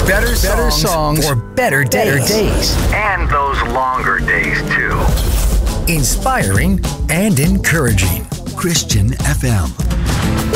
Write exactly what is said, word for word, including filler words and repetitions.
Better, Better songs, songs for better days. better days. And those longer days, too. Inspiring and encouraging. Christian F M.